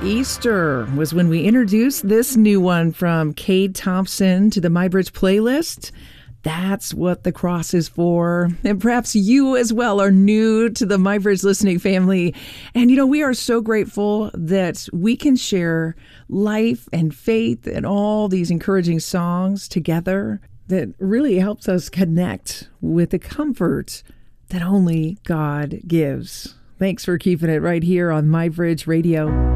Easter was when we introduced this new one from Cade Thompson to the MyBridge playlist. That's what the cross is for. And perhaps you as well are new to the MyBridge listening family. And, we are so grateful that we can share life and faith and all these encouraging songs together that really helps us connect with the comfort that only God gives. Thanks for keeping it right here on MyBridge Radio.